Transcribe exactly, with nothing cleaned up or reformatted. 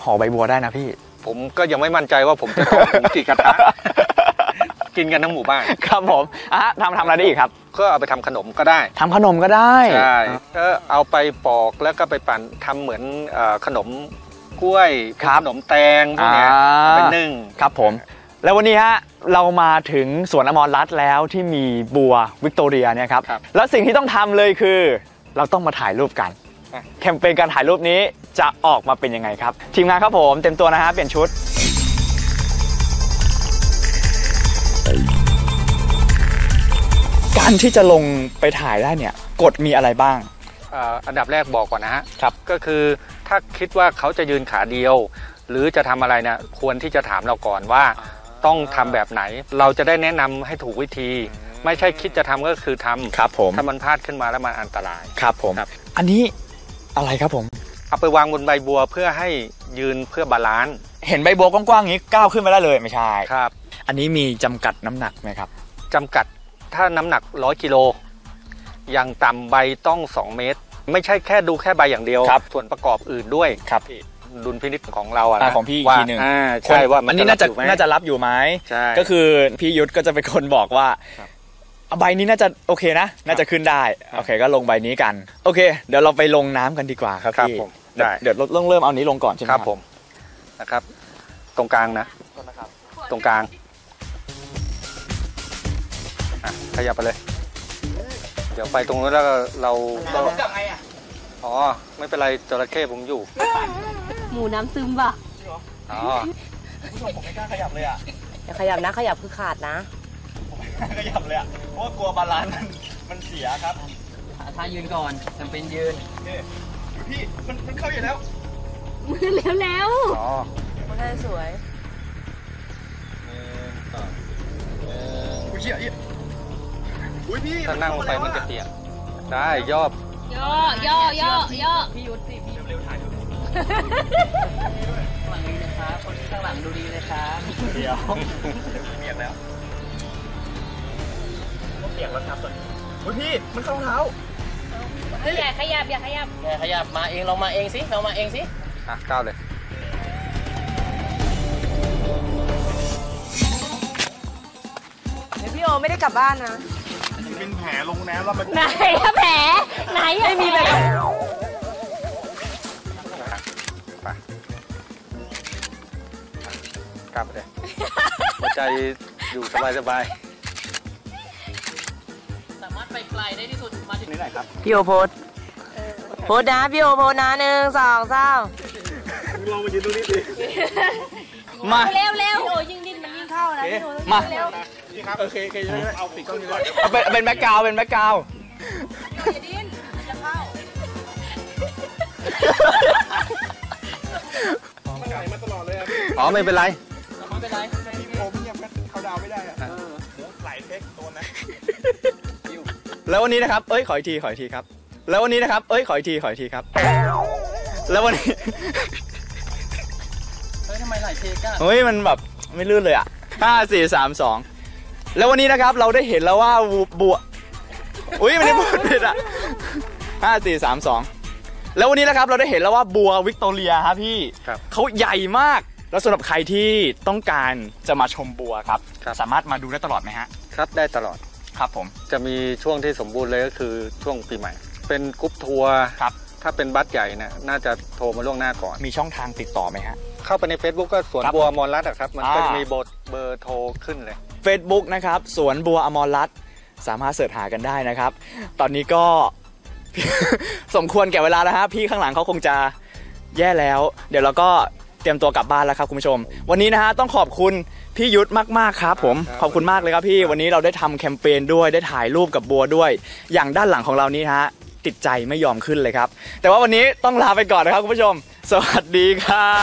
ห่อใบบัวได้นะพี่ผมก็ยังไม่มั่นใจว่าผมจะต้องหุงกี่กระทะกินกันทั้งหมู่บ้านครับผมอ่ะทำทำอะไรได้อีกครับก็เอาไปทำขนมก็ได้ทำขนมก็ได้ใช่ก็เอาไปปอกแล้วก็ไปปั่นทำเหมือนขนมกล้วยขนมแตงพวกนี้เป็นนึ่งครับผมแล้ววันนี้ฮะเรามาถึงสวนอมรรัตน์แล้วที่มีบัววิกตอเรียเนี่ยครับแล้วสิ่งที่ต้องทำเลยคือเราต้องมาถ่ายรูปกันแคมเปญการถ่ายรูปนี้จะออกมาเป็นยังไงครับทีมงานครับผมเต็มตัวนะฮะเปลี่ยนชุดการที่จะลงไปถ่ายได้เนี่ยกฎมีอะไรบ้างอันดับแรกบอกก่อนนะฮะครับก็คือถ้าคิดว่าเขาจะยืนขาเดียวหรือจะทำอะไรเนี่ยควรที่จะถามเราก่อนว่าต้องทำแบบไหนเราจะได้แนะนำให้ถูกวิธีไม่ใช่คิดจะทำก็คือทำครับผมถ้ามันพลาดขึ้นมาแล้วมันอันตรายครับผมอันนี้อะไรครับผมเอาไปวางบนใบบัวเพื่อให้ยืนเพื่อบาลานซ์เห็นใบบัวกว้างๆอย่างนี้ก้าวขึ้นไปได้เลยไม่ใช่ครับอันนี้มีจำกัดน้ำหนักไหมครับจำกัดถ้าน้ำหนักร้อยกิโลอย่างต่ำใบต้องสองเมตรไม่ใช่แค่ดูแค่ใบอย่างเดียวส่วนประกอบอื่นด้วยครับดุลพินิจของเราอะของพี่อีกทีหนึ่งใช่ว่าอันนี้น่าจะน่าจะรับอยู่ไหมก็คือพี่ยุทธก็จะเป็นคนบอกว่าใบนี้น่าจะโอเคนะน่าจะขึ้นได้โอเคก็ลงใบนี้กันโอเคเดี๋ยวเราไปลงน้ำกันดีกว่าครับพี่เดี๋ยวเริ่มเอานี้ลงก่อนใช่ไหมครับผมนะครับตรงกลางนะตรงกลางขยับไปเลยเดี๋ยวไปตรงนู้นแล้วเราก็อ๋อไม่เป็นไรจระเข้ผมอยู่หมูน้ำซึมป่ะอ๋อผู้ชมผมไม่กล้าขยับเลยอ่ะอย่าขยับนะขยับคือขาดนะขยับเลยอ่ะเพราะว่ากลัวบาลานซ์มันมันเสียครับถ้ายืนก่อนจำเป็นยืนพี่มันมันเข้าอยู่แล้วมือแล้วแล้วอ๋อมันได้สวยอุ้ยเชี่ยอุ้ยพี่ถ้านั่งลงไปมันจะเปียกได้ย่อย่อย่อย่อย่อพี่ยุทธสิพี่เร็วถ่ายดูฝั่งนี้นะครับคนข้างหลังดูดีเลยครับเดี๋ยวเปียกแล้วเปียกแล้วครับตอนนี้อุ้ยพี่มันเข้ารองเท้าอย่าขยับอย่าขยับอย่าขยับมาเองลองมาเองสิลองมาเองสิอ่ะก้าวเลยเดี๋ยวพี่โอไม่ได้กลับบ้านนะเป็นแผลลงน้ำแล้วมันไหนแผลไหนไม่มีเลยไปกลับเลยหัวใจอยู่สบายสบายสามารถไปไกลได้ที่สุดมาถึงนี่ไหนครับพี่โอโพสโพสนะพี่โอโพสนะหนึ่งสองสามลองมายืนตรงนี้ดิมาเร็วเร็วโอ้ยิ่งดิ้นมันยิ่งเข้านะมาเร็วโอเคโอเคเอาปิดกล้องนี้ก่อนเอาเป็นเป็นแบ็คกราวด์เป็นแบ็คกราวด์อย่าดิ้นจะเข้ามันไหลมาตลอดเลยอ่ะอ๋อไม่เป็นไรไม่เป็นไรพี่ผมเนี่ยเขาดาวไม่ได้อ่ะไหลเทคตัวนะแล้ววันนี้นะครับเอ้ยขออีกทีขออีกทีครับแล้ววันนี้นะครับเอ้ยขออีกทีขออีกทีครับแล้ววันนี้เฮ้ยทำไมไหลเทกอะเฮ้ยมันแบบไม่ลื่นเลยอ่ะห้าสี่สามสองแล้ววันนี้นะครับเราได้เห็นแล้วว่าบัวอุ้ยไม่ได้พูดผิดอ่ะห้าสี่สามสองแล้ววันนี้นะครับเราได้เห็นแล้วว่าบัววิกตอเรียครับพี่เขาใหญ่มากแล้วสำหรับใครที่ต้องการจะมาชมบัวครับสามารถมาดูได้ตลอดไหมฮะครับได้ตลอดครับผมจะมีช่วงที่สมบูรณ์เลยก็คือช่วงปีใหม่เป็นกรุ๊ปทัวร์ครับถ้าเป็นบัสใหญ่นะน่าจะโทรมาล่วงหน้าก่อนมีช่องทางติดต่อไหมฮะเข้าไปใน Facebook ก็สวนบัวอมรรัตน์ครับมันก็จะมีเบอร์โทรขึ้นเลย Facebook นะครับสวนบัวอมรรัตน์สามารถเสิร์ชหากันได้นะครับตอนนี้ก็ สมควรแก่เวลาแล้วฮะพี่ข้างหลังเขาคงจะแย่แล้วเดี๋ยวเราก็เตรียมตัวกลับบ้านแล้วครับคุณผู้ชมวันนี้นะฮะต้องขอบคุณพี่ยุทธมากๆครับผมขอบคุณมากเลยครับพี่วันนี้เราได้ทำแคมเปญด้วยได้ถ่ายรูปกับบัวด้วยอย่างด้านหลังของเรานี้ฮะติดใจไม่ยอมขึ้นเลยครับแต่ว่าวันนี้ต้องลาไปก่อนนะครับคุณผู้ชมสวัสดีครับ